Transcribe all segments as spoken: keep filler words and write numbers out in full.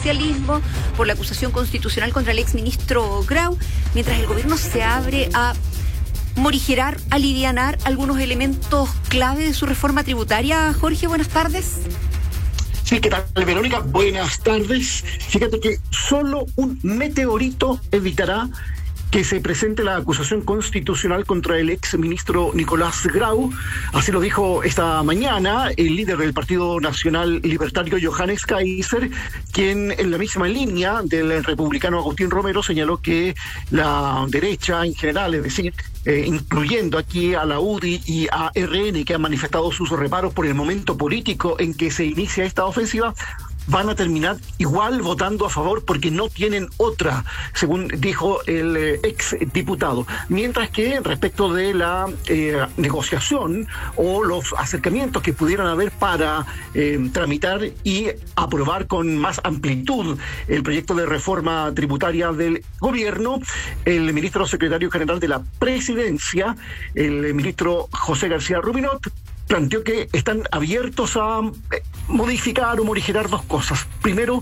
oficialismo por la acusación constitucional contra el exministro Grau, mientras el gobierno se abre a morigerar, alivianar algunos elementos clave de su reforma tributaria. Jorge, buenas tardes. Sí, ¿qué tal, Verónica? Buenas tardes. Fíjate que solo un meteorito evitará que se presente la acusación constitucional contra el ex ministro Nicolás Grau. Así lo dijo esta mañana el líder del Partido Nacional Libertario, Johannes Kaiser, quien en la misma línea del republicano Agustín Romero señaló que la derecha en general, es decir, eh, incluyendo aquí a la U D I y a R N, que han manifestado sus reparos por el momento político en que se inicia esta ofensiva, van a terminar igual votando a favor porque no tienen otra, según dijo el eh, ex diputado. Mientras que respecto de la eh, negociación o los acercamientos que pudieran haber para eh, tramitar y aprobar con más amplitud el proyecto de reforma tributaria del gobierno, el ministro secretario general de la Presidencia, el ministro José García Rubinot, planteó que están abiertos a modificar o morigerar dos cosas. Primero,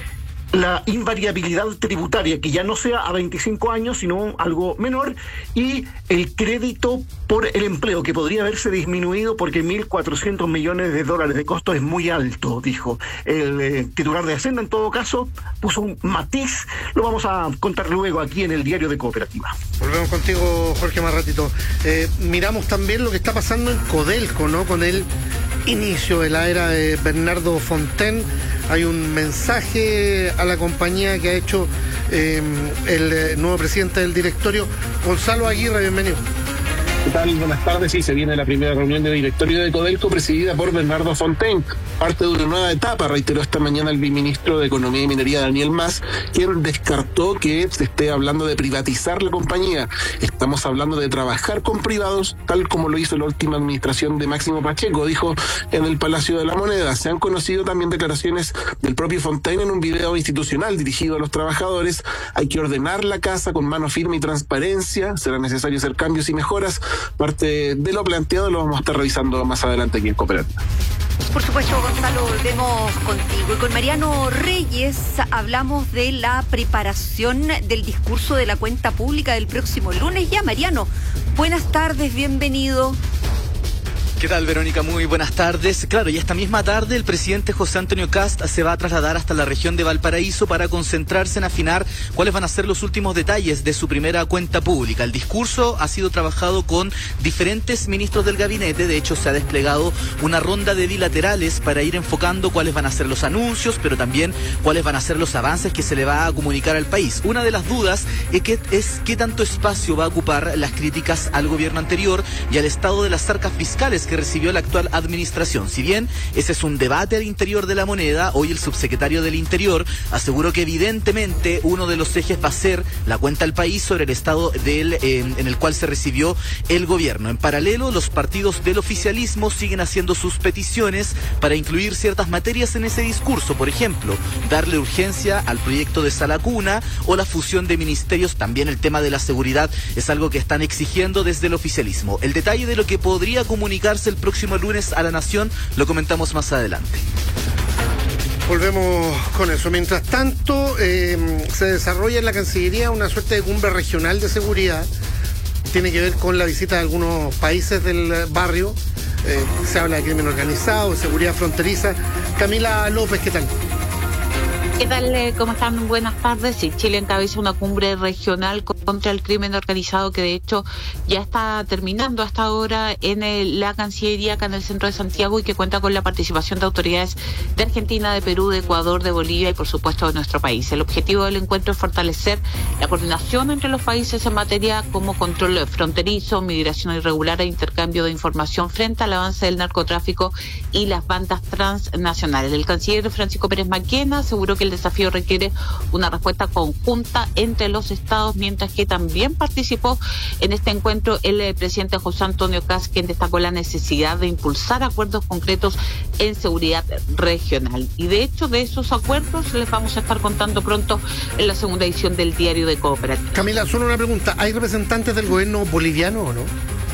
la invariabilidad tributaria, que ya no sea a veinticinco años, sino algo menor, y el crédito por el empleo, que podría haberse disminuido porque mil cuatrocientos millones de dólares de costo es muy alto, dijo. El eh, titular de Hacienda, en todo caso, puso un matiz. Lo vamos a contar luego aquí en el Diario de Cooperativa. Volvemos contigo, Jorge, más ratito. Eh, miramos también lo que está pasando en Codelco, ¿no? Con el inicio de la era de Bernardo Fontaine. Hay un mensaje a la compañía que ha hecho eh, el eh, nuevo presidente del directorio, Gonzalo Aguirre. Bienvenido. ¿Qué tal? Buenas tardes. Sí, se viene la primera reunión de directorio de Codelco presidida por Bernardo Fontaine. Parte de una nueva etapa, reiteró esta mañana el viceministro de Economía y Minería, Daniel Mas, quien descartó que se esté hablando de privatizar la compañía. Estamos hablando de trabajar con privados, tal como lo hizo la última administración de Máximo Pacheco, dijo en el Palacio de la Moneda. Se han conocido también declaraciones del propio Fontaine en un video institucional dirigido a los trabajadores. Hay que ordenar la casa con mano firme y transparencia. Será necesario hacer cambios y mejoras. Parte de lo planteado lo vamos a estar revisando más adelante aquí en Cooperativa. Por supuesto, Gonzalo, volvemos contigo. Y con Mariano Reyes hablamos de la preparación del discurso de la cuenta pública del próximo lunes. Ya, Mariano, buenas tardes, bienvenido. ¿Qué tal, Verónica? Muy buenas tardes. Claro, y esta misma tarde el presidente José Antonio Kast se va a trasladar hasta la región de Valparaíso para concentrarse en afinar cuáles van a ser los últimos detalles de su primera cuenta pública. El discurso ha sido trabajado con diferentes ministros del gabinete. De hecho, se ha desplegado una ronda de bilaterales para ir enfocando cuáles van a ser los anuncios, pero también cuáles van a ser los avances que se le va a comunicar al país. Una de las dudas es qué, es qué tanto espacio va a ocupar las críticas al gobierno anterior y al estado de las arcas fiscales que recibió la actual administración. Si bien ese es un debate al interior de la moneda, hoy el subsecretario del Interior aseguró que evidentemente uno de los ejes va a ser la cuenta al país sobre el estado del, eh, en el cual se recibió el gobierno. En paralelo, los partidos del oficialismo siguen haciendo sus peticiones para incluir ciertas materias en ese discurso. Por ejemplo, darle urgencia al proyecto de Sala Cuna o la fusión de ministerios. También el tema de la seguridad es algo que están exigiendo desde el oficialismo. El detalle de lo que podría comunicar el próximo lunes a la Nación lo comentamos más adelante. Volvemos con eso. Mientras tanto, eh, se desarrolla en la Cancillería una suerte de cumbre regional de seguridad. Tiene que ver con la visita de algunos países del barrio. Eh, se habla de crimen organizado, de seguridad fronteriza. Camila López, ¿qué tal? ¿Qué tal? ¿Cómo están? Buenas tardes. Sí, Chile encabeza una cumbre regional contra el crimen organizado que de hecho ya está terminando hasta ahora en el, la Cancillería acá en el centro de Santiago y que cuenta con la participación de autoridades de Argentina, de Perú, de Ecuador, de Bolivia y por supuesto de nuestro país. El objetivo del encuentro es fortalecer la coordinación entre los países en materia como control fronterizo, migración irregular e intercambio de información frente al avance del narcotráfico y las bandas transnacionales. El canciller Francisco Pérez Maquena aseguró que el desafío requiere una respuesta conjunta entre los estados, mientras que también participó en este encuentro el eh, presidente José Antonio Kast, quien destacó la necesidad de impulsar acuerdos concretos en seguridad regional. Y de hecho, de esos acuerdos les vamos a estar contando pronto en la segunda edición del Diario de Cooperativa. Camila, solo una pregunta. ¿Hay representantes del gobierno boliviano o no?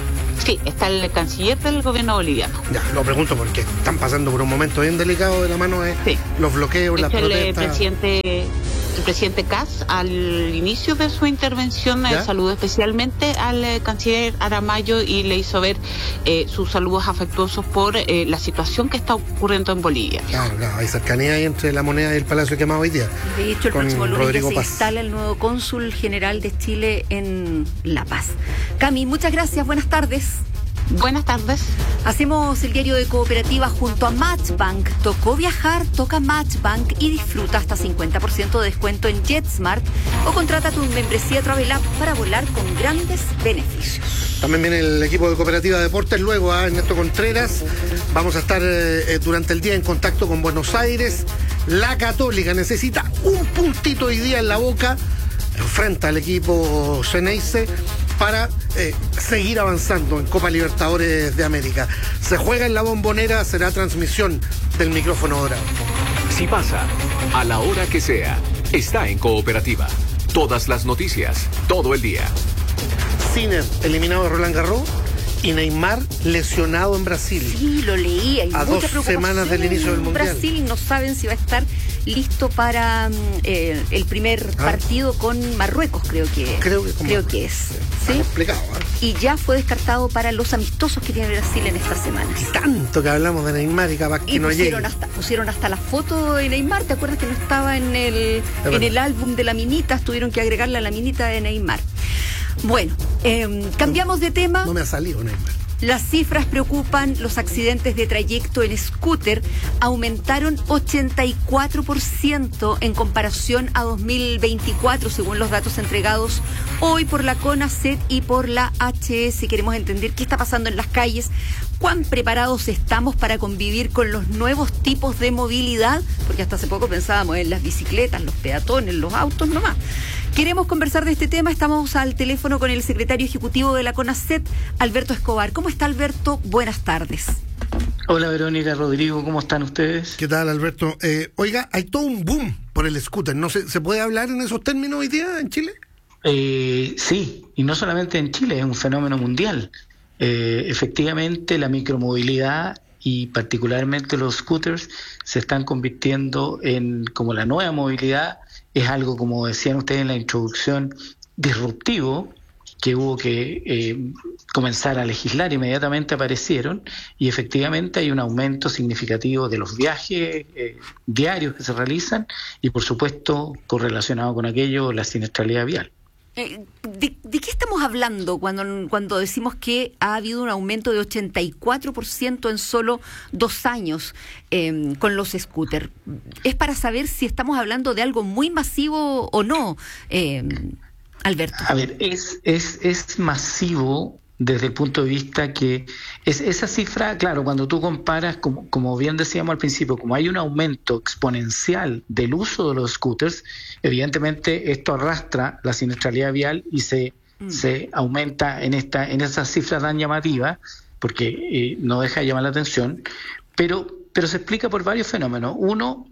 Sí, está el canciller del gobierno boliviano. Ya, lo pregunto porque están pasando por un momento bien delicado de la mano de sí. los bloqueos, de las hecho, protestas. El presidente, el presidente Kast, al inicio de su intervención, eh, saludó especialmente al eh, canciller Aramayo y le hizo ver eh, sus saludos afectuosos por eh, la situación que está ocurriendo en Bolivia. Claro, claro, hay cercanía ahí entre la moneda y el Palacio Quemado hoy día. De hecho, el próximo lunes ya se instala el nuevo cónsul general de Chile en La Paz. Cami, muchas gracias, buenas tardes. Buenas tardes. Hacemos el diario de Cooperativa junto a Matchbank. Tocó viajar, toca Matchbank y disfruta hasta cincuenta por ciento de descuento en JetSmart o contrata tu membresía Travel App para volar con grandes beneficios. También viene el equipo de Cooperativa Deportes, luego a Ernesto Contreras. Vamos a estar eh, durante el día en contacto con Buenos Aires. La Católica necesita un puntito hoy día en la Boca. Enfrenta al equipo Xeneize para eh, seguir avanzando en Copa Libertadores de América. Se juega en la Bombonera, será transmisión del micrófono dorado. Si pasa, a la hora que sea, está en Cooperativa. Todas las noticias, todo el día. Sinner eliminado de Roland Garros y Neymar lesionado en Brasil. Sí, lo leí. Hay a dos semanas del inicio del Mundial. Brasil no saben si va a estar listo para eh, el primer ¿Ah? partido con Marruecos, creo que creo que, creo que es. ¿Sí? Complicado, ¿eh? Y ya fue descartado para los amistosos que tiene Brasil en estas semanas. Y tanto que hablamos de Neymar y capaz que y no llegue. Hasta, pusieron hasta la foto de Neymar. ¿Te acuerdas que no estaba en el, en el álbum de la minita? Tuvieron que agregarle a la minita de Neymar. Bueno, eh, cambiamos de tema. No me ha salido Neymar. Las cifras preocupan. Los accidentes de trayecto en scooter aumentaron ochenta y cuatro por ciento en comparación a dos mil veinticuatro, según los datos entregados hoy por la CONACET y por la H S. Queremos entender qué está pasando en las calles, cuán preparados estamos para convivir con los nuevos tipos de movilidad, porque hasta hace poco pensábamos en las bicicletas, los peatones, los autos nomás. Queremos conversar de este tema. Estamos al teléfono con el secretario ejecutivo de la CONACET, Alberto Escobar. ¿Cómo está, Alberto? Buenas tardes. Hola, Verónica, Rodrigo, ¿cómo están ustedes? ¿Qué tal, Alberto? Eh, oiga, hay todo un boom por el scooter. ¿No se, ¿se puede hablar en esos términos hoy día en Chile? Eh, sí, y no solamente en Chile, es un fenómeno mundial. Eh, efectivamente, la micromovilidad y particularmente los scooters se están convirtiendo en como la nueva movilidad. Es algo, como decían ustedes en la introducción, disruptivo, que hubo que eh, comenzar a legislar. Inmediatamente aparecieron y efectivamente hay un aumento significativo de los viajes eh, diarios que se realizan y, por supuesto, correlacionado con aquello, la siniestralidad vial. Eh, ¿de, ¿De qué estamos hablando cuando, cuando decimos que ha habido un aumento de ochenta y cuatro por ciento en solo dos años eh, con los scooters? Es para saber si estamos hablando de algo muy masivo o no, eh, Alberto. A ver, es, es, es masivo desde el punto de vista que es esa cifra, claro, cuando tú comparas, como, como bien decíamos al principio, como hay un aumento exponencial del uso de los scooters, evidentemente esto arrastra la siniestralidad vial y se, mm. se aumenta en esta en esas cifras tan llamativas, porque eh, no deja de llamar la atención, pero, pero se explica por varios fenómenos. Uno,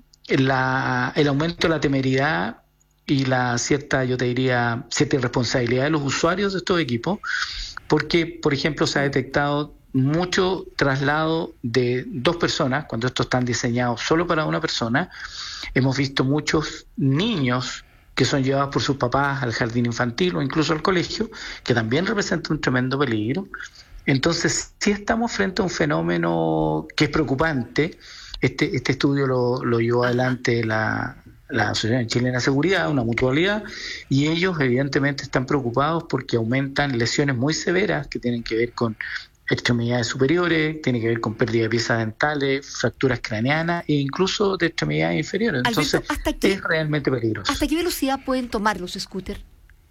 la, el aumento de la temeridad y la cierta, yo te diría, cierta irresponsabilidad de los usuarios de estos equipos, porque, por ejemplo, se ha detectado mucho traslado de dos personas, cuando estos están diseñados solo para una persona. Hemos visto muchos niños que son llevados por sus papás al jardín infantil o incluso al colegio, que también representa un tremendo peligro. Entonces, sí estamos frente a un fenómeno que es preocupante. Este, este estudio lo, lo llevó adelante la... la Asociación Chilena de Seguridad, una mutualidad, y ellos evidentemente están preocupados porque aumentan lesiones muy severas que tienen que ver con extremidades superiores, tienen que ver con pérdida de piezas dentales, fracturas craneanas e incluso de extremidades inferiores. Entonces, Alberto, ¿hasta qué, es realmente peligroso. ¿Hasta qué velocidad pueden tomar los scooters?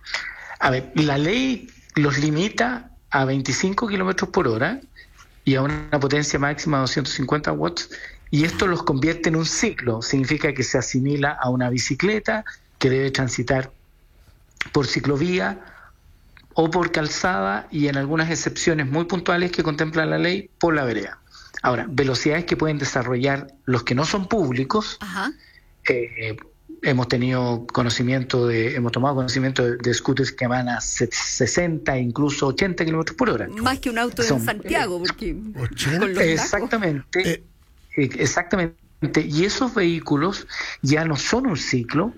A ver, la ley los limita a veinticinco kilómetros por hora y a una potencia máxima de doscientos cincuenta watts, y esto los convierte en un ciclo. Significa que se asimila a una bicicleta que debe transitar por ciclovía o por calzada y, en algunas excepciones muy puntuales que contempla la ley, por la vereda. Ahora, velocidades que pueden desarrollar los que no son públicos, Ajá. Eh, hemos tenido conocimiento de, hemos tomado conocimiento de, de scooters que van a sesenta, incluso ochenta kilómetros por hora. Más que un auto Son, en Santiago, porque ochenta. con los exactamente, Eh. exactamente. Y esos vehículos ya no son un ciclo,